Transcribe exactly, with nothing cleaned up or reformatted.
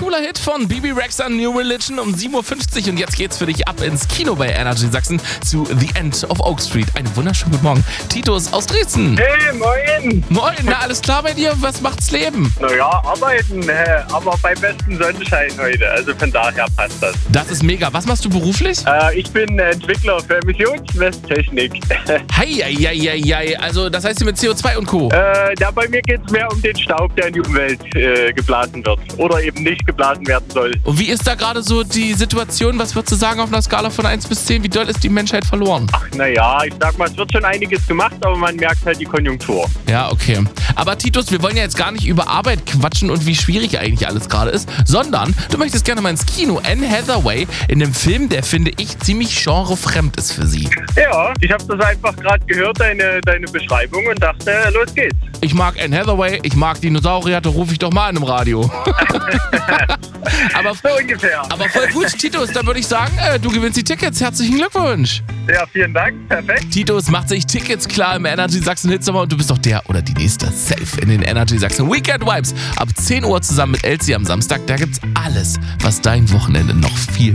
cooler Hit von B B Rexha, New Religion um sieben Uhr fünfzig und jetzt geht's für dich ab ins Kino bei Energy Sachsen zu The End of Oak Street. Einen wunderschönen guten Morgen. Titus aus Dresden. Hey, moin. Moin, na alles klar bei dir? Was macht's Leben? Naja, arbeiten, äh, aber bei bestem Sonnenschein heute, also von daher passt das. Das ist mega. Was machst du beruflich? Äh, ich bin Entwickler für Emissionsmesstechnik. Hei, hei, hei, hei. Also das heißt mit C O zwei und Co. äh, da bei mir geht es mehr um den Staub, der in die Umwelt äh, geblasen wird oder eben nicht geblasen werden soll. Und wie ist da gerade so die Situation? Was würdest du sagen auf einer Skala von eins bis zehn? Wie doll ist die Menschheit verloren? Ach naja, ich sag mal, es wird schon einiges gemacht, aber man merkt halt die Konjunktur. Ja, okay. Aber Titus, wir wollen ja jetzt gar nicht über Arbeit quatschen und wie schwierig eigentlich alles gerade ist, sondern du möchtest gerne mal ins Kino. Anne Hathaway in einem Film, der, finde ich, ziemlich genrefremd ist für sie. Ja, ich habe das einfach gerade gehört, deine, deine Beschreibung, und dachte, los geht's. Ich mag Anne Hathaway, ich mag Dinosaurier, da rufe ich doch mal an im Radio. aber, So ungefähr. aber voll gut, Titus, dann würde ich sagen, äh, du gewinnst die Tickets. Herzlichen Glückwunsch. Ja, vielen Dank, perfekt. Titus macht sich Tickets klar im Energy Sachsen Hitsommer und du bist doch der oder die nächste safe in den Energy Sachsen Weekend Vibes. Ab zehn Uhr zusammen mit Elsie am Samstag, da gibt's alles, was dein Wochenende noch viel